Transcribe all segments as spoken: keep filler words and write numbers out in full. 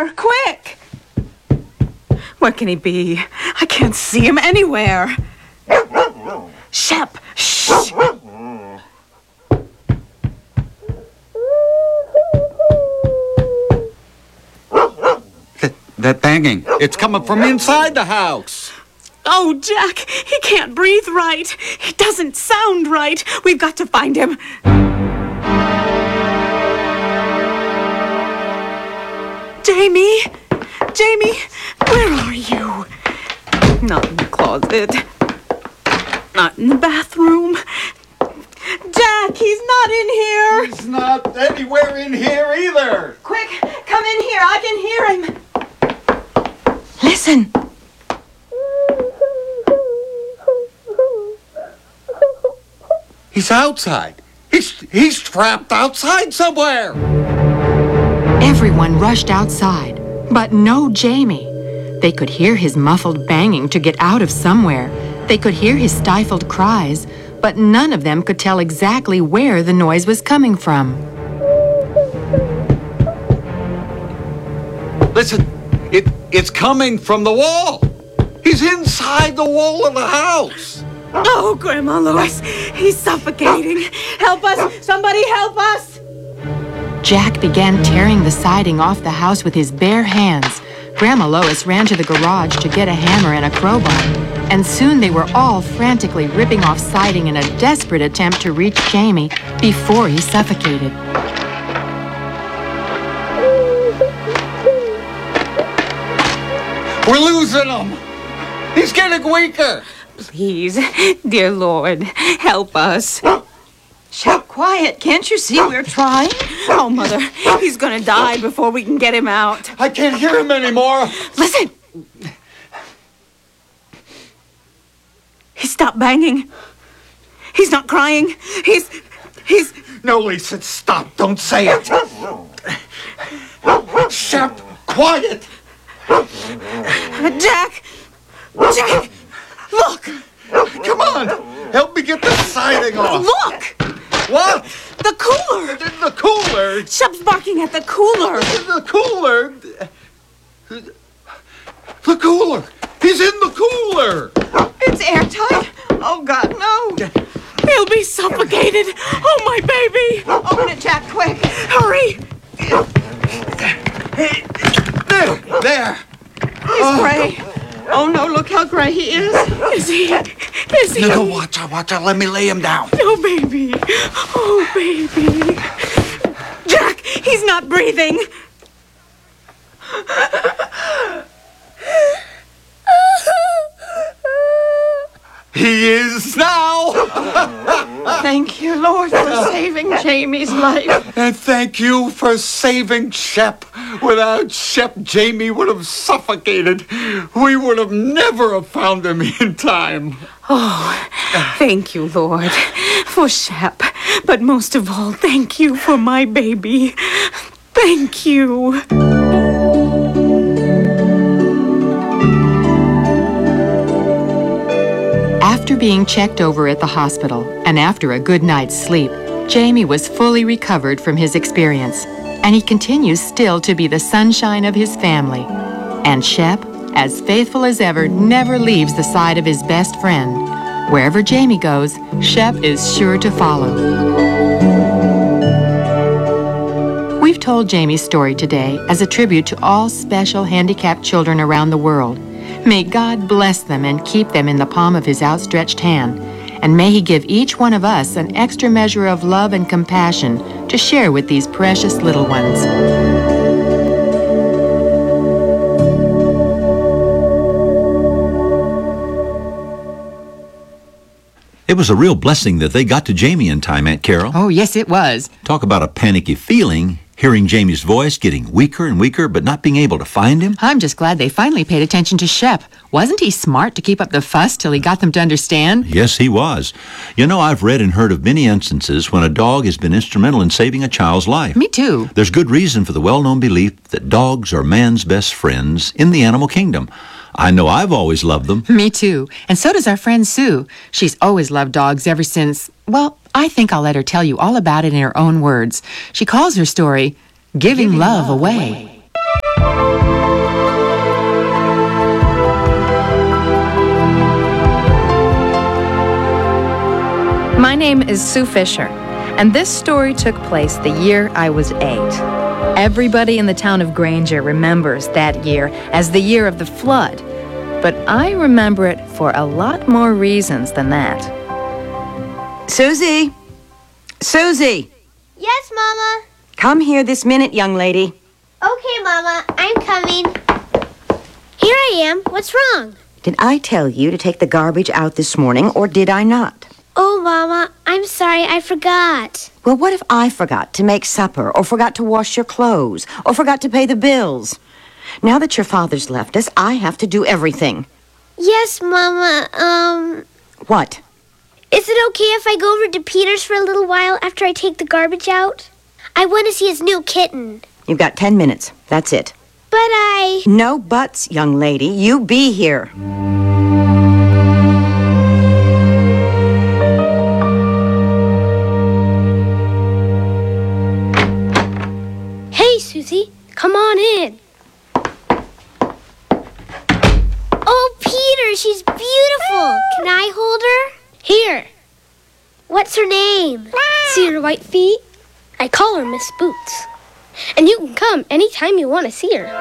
here, quick! Where can he be? I can't see him anywhere. Shep, shh! That, that banging, it's coming from inside the house. Oh, Jack, he can't breathe right. He doesn't sound right. We've got to find him. Jamie? Jamie, where are you? Not in the closet. Not in the bathroom. Jack, he's not in here. He's not anywhere in here either. Quick, come in here. I can hear him. Listen. He's outside. He's, he's trapped outside somewhere. Everyone rushed outside, but no Jamie. They could hear his muffled banging to get out of somewhere. They could hear his stifled cries, but none of them could tell exactly where the noise was coming from. Listen, it, it's coming from the wall. He's inside the wall of the house. Oh, Grandma Lois, he's suffocating. Help us! Somebody help us! Jack began tearing the siding off the house with his bare hands. Grandma Lois ran to the garage to get a hammer and a crowbar, and soon they were all frantically ripping off siding in a desperate attempt to reach Jamie before he suffocated. We're losing him. He's getting weaker. Please, dear Lord, help us. Shep, quiet. Can't you see we're trying? Oh, Mother, he's gonna die before we can get him out. I can't hear him anymore. Listen. He stopped banging. He's not crying. He's... he's... No, Lisa, stop. Don't say it. Shep, quiet. Jack! Jack! Look! Come on! Help me get the siding off. Look! What? The cooler! The, the cooler? Shep's barking at the cooler. The cooler? The cooler! He's in the cooler! It's airtight. Oh, God, no. He'll be suffocated. Oh, my baby. Open it, Jack, quick. Hurry. There! There! He's Oh. gray. Oh, no, look how gray he is. Is he? Is he? No, no, watch out, watch out. Let me lay him down. No, baby. Oh, baby. Jack, he's not breathing. He is now! Thank you, Lord, for saving Jamie's life. And thank you for saving Shep. Without Shep, Jamie would have suffocated. We would have never have found him in time. Oh, thank you, Lord, for Shep. But most of all, thank you for my baby. Thank you. After being checked over at the hospital and after a good night's sleep, Jamie was fully recovered from his experience, and he continues still to be the sunshine of his family. And Shep, as faithful as ever, never leaves the side of his best friend. Wherever Jamie goes, Shep is sure to follow. We've told Jamie's story today as a tribute to all special handicapped children around the world. May God bless them and keep them in the palm of His outstretched hand. And may He give each one of us an extra measure of love and compassion to share with these precious little ones. It was a real blessing that they got to Jamie in time, Aunt Carol. Oh, yes, it was. Talk about a panicky feeling, hearing Jamie's voice getting weaker and weaker, but not being able to find him. I'm just glad they finally paid attention to Shep. Wasn't he smart to keep up the fuss till he got them to understand? Yes, he was. You know, I've read and heard of many instances when a dog has been instrumental in saving a child's life. Me too. There's good reason for the well-known belief that dogs are man's best friends in the animal kingdom. I know I've always loved them. Me too. And so does our friend Sue. She's always loved dogs ever since, well, I think I'll let her tell you all about it in her own words. She calls her story, Giving, Giving Love, Love Away. away. name is Sue Fisher, and this story took place the year I was eight. Everybody in the town of Granger remembers that year as the year of the flood, but I remember it for a lot more reasons than that. Susie! Susie! Yes, Mama? Come here this minute, young lady. Okay, Mama, I'm coming. Here I am. What's wrong? Did I tell you to take the garbage out this morning, or did I not? Oh, Mama, I'm sorry, I forgot. Well, what if I forgot to make supper, or forgot to wash your clothes, or forgot to pay the bills? Now that your father's left us, I have to do everything. Yes, Mama, um... What? Is it okay if I go over to Peter's for a little while after I take the garbage out? I want to see his new kitten. You've got ten minutes. That's it. But I... No buts, young lady. You be here. Hey, Susie, come on in. Oh, Peter, she's beautiful. Can I hold her? Here. What's her name? See her white feet? I call her Miss Boots. And you can come anytime you want to see her.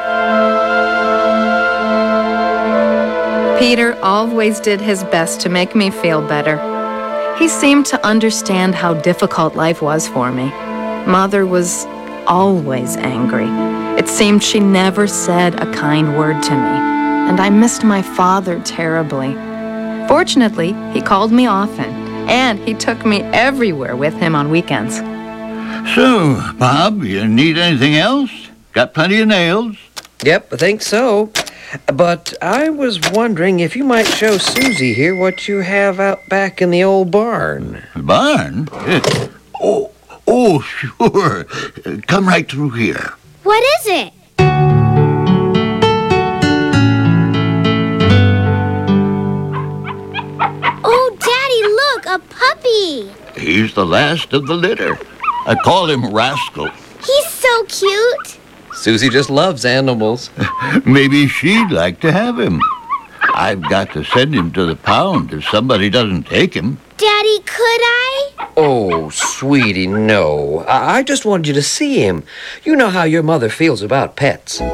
Peter always did his best to make me feel better. He seemed to understand how difficult life was for me. Mother was always angry. It seemed she never said a kind word to me, and I missed my father terribly. Fortunately, he called me often, and he took me everywhere with him on weekends. So, Bob, you need anything else? Got plenty of nails? Yep, I think so. But I was wondering if you might show Susie here what you have out back in the old barn. The barn? Eh, Oh, oh, sure. Come right through here. What is it? Oh, Daddy, look, a puppy. He's the last of the litter. I call him Rascal. He's so cute. Susie just loves animals. Maybe she'd like to have him. I've got to send him to the pound if somebody doesn't take him. Daddy, could I? Oh, sweetie, no. I, I just wanted you to see him. You know how your mother feels about pets. But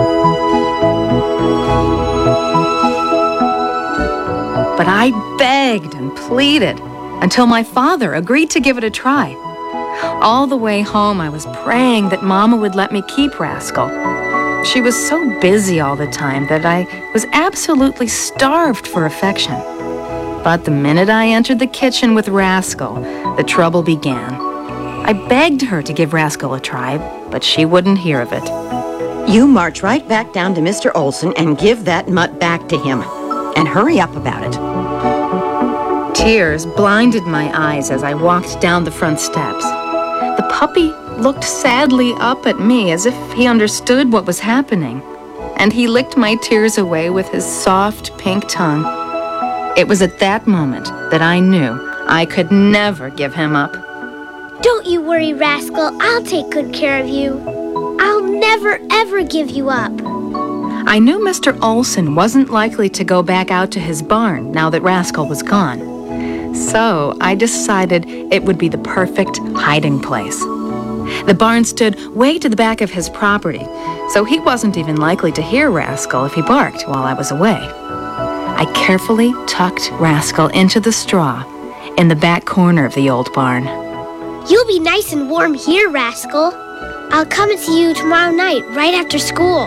I begged and pleaded until my father agreed to give it a try. All the way home, I was praying that Mama would let me keep Rascal. She was so busy all the time that I was absolutely starved for affection. But the minute I entered the kitchen with Rascal, the trouble began. I begged her to give Rascal a try, but she wouldn't hear of it. You march right back down to Mister Olson and give that mutt back to him. And hurry up about it. Tears blinded my eyes as I walked down the front steps. The puppy looked sadly up at me as if he understood what was happening, and he licked my tears away with his soft pink tongue. It was at that moment that I knew I could never give him up. Don't you worry, Rascal. I'll take good care of you. I'll never, ever give you up. I knew Mister Olson wasn't likely to go back out to his barn now that Rascal was gone. So I decided it would be the perfect hiding place. The barn stood way to the back of his property, so he wasn't even likely to hear Rascal if he barked while I was away. I carefully tucked Rascal into the straw in the back corner of the old barn. You'll be nice and warm here, Rascal. I'll come and see you tomorrow night, right after school.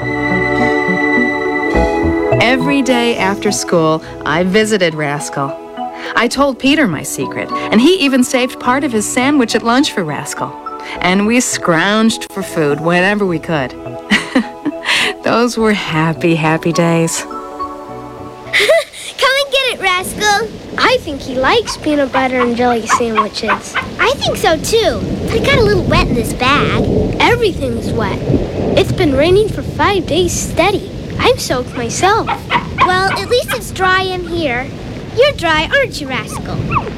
Every day after school, I visited Rascal. I told Peter my secret, and he even saved part of his sandwich at lunch for Rascal. And we scrounged for food whenever we could. Those were happy, happy days. Come and get it, Rascal. I think he likes peanut butter and jelly sandwiches. I think so, too. But it got a little wet in this bag. Everything's wet. It's been raining for five days steady. I'm soaked myself. Well, at least it's dry in here. You're dry, aren't you, Rascal?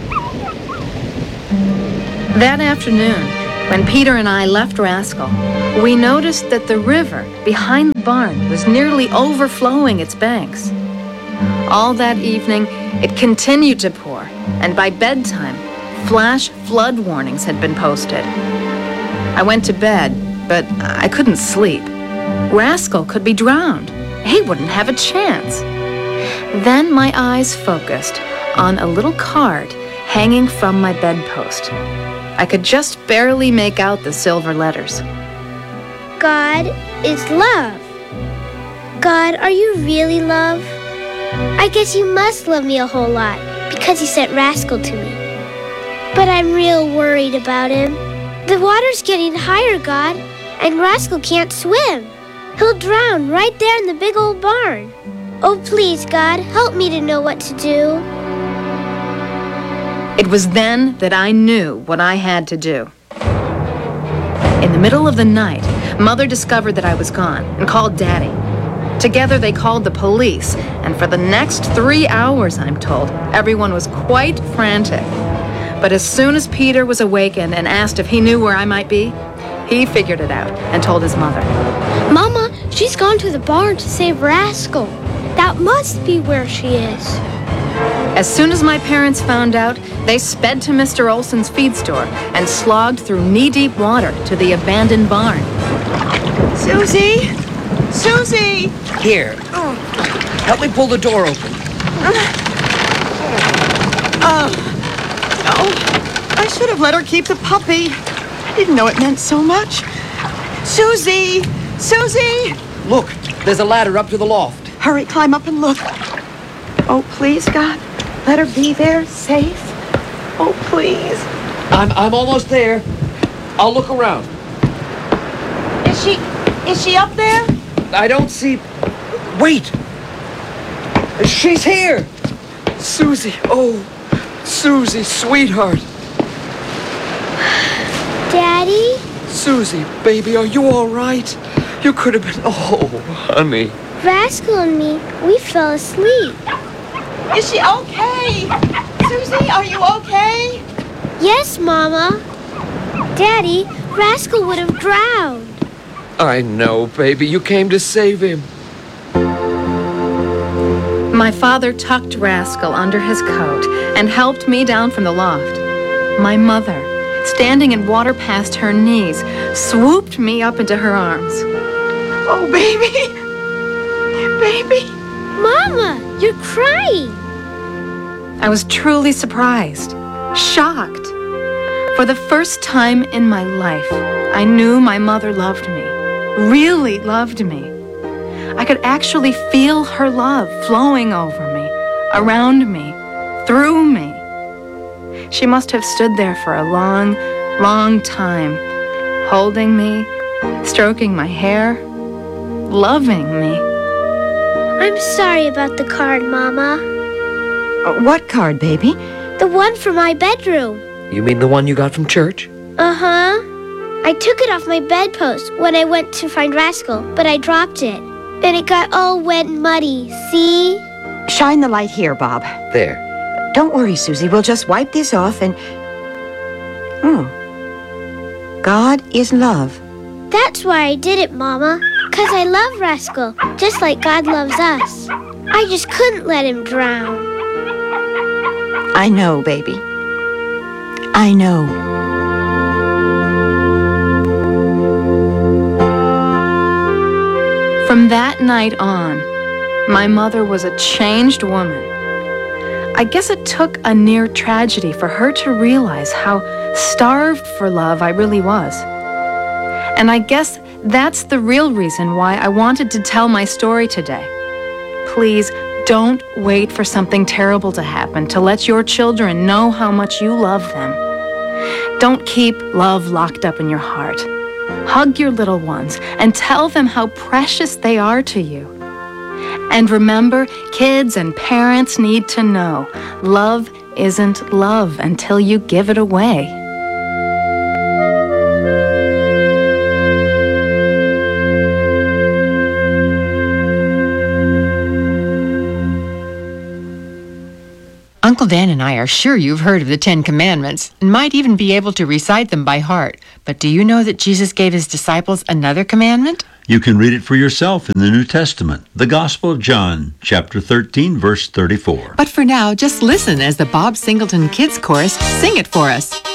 That afternoon, when Peter and I left Rascal, we noticed that the river behind the barn was nearly overflowing its banks. All that evening, it continued to pour, and by bedtime, Flash flood warnings had been posted. I went to bed, but I couldn't sleep. Rascal could be drowned. He wouldn't have a chance. Then my eyes focused on a little card hanging from my bedpost. I could just barely make out the silver letters. God is love. God, are you really love? I guess you must love me a whole lot because you sent Rascal to me. But I'm real worried about him. The water's getting higher, God, and Rascal can't swim. He'll drown right there in the big old barn. Oh, please, God, help me to know what to do. It was then that I knew what I had to do. In the middle of the night, Mother discovered that I was gone and called Daddy. Together they called the police, and for the next three hours, I'm told, everyone was quite frantic. But as soon as Peter was awakened and asked if he knew where I might be, he figured it out and told his mother. Mama, she's gone to the barn to save Rascal. That must be where she is. As soon as my parents found out, they sped to Mister Olson's feed store and slogged through knee-deep water to the abandoned barn. Susie! Susie! Here. Oh. Help me pull the door open. Uh, oh, I should have let her keep the puppy. I didn't know it meant so much. Susie! Susie! Look, there's a ladder up to the loft. Hurry, climb up and look. Oh, please, God, let her be there, safe. Oh, please. I'm I'm almost there. I'll look around. Is she, is she up there? I don't see... Wait! She's here! Susie, oh, Susie, sweetheart. Daddy? Susie, baby, are you all right? You could have been... Oh, honey. Rascal and me, we fell asleep. Is she okay? Susie, are you okay? Yes, Mama. Daddy, Rascal would have drowned. I know, baby. You came to save him. My father tucked Rascal under his coat and helped me down from the loft. My mother, standing in water past her knees, swooped me up into her arms. Oh, baby. Baby. Mama, you're crying. I was truly surprised, shocked. For the first time in my life, I knew my mother loved me, really loved me. I could actually feel her love flowing over me, around me, through me. She must have stood there for a long, long time, holding me, stroking my hair, loving me. I'm sorry about the card, Mama. Uh, what card, baby? The one from my bedroom. You mean the one you got from church? Uh-huh. I took it off my bedpost when I went to find Rascal, but I dropped it. And it got all wet and muddy, see? Shine the light here, Bob. There. Don't worry, Susie. We'll just wipe this off and... Oh. God is love. That's why I did it, Mama. Because I love Rascal, just like God loves us. I just couldn't let him drown. I know, baby. I know. From that night on, my mother was a changed woman. I guess it took a near tragedy for her to realize how starved for love I really was. And I guess that's the real reason why I wanted to tell my story today. Please don't wait for something terrible to happen to let your children know how much you love them. Don't keep love locked up in your heart. Hug your little ones and tell them how precious they are to you. And remember, kids and parents need to know love isn't love until you give it away. Uncle Dan and I are sure you've heard of the Ten Commandments and might even be able to recite them by heart. But do you know that Jesus gave his disciples another commandment? You can read it for yourself in the New Testament, the Gospel of John, chapter thirteen, verse thirty-four. But for now, just listen as the Bob Singleton Kids Chorus sing it for us.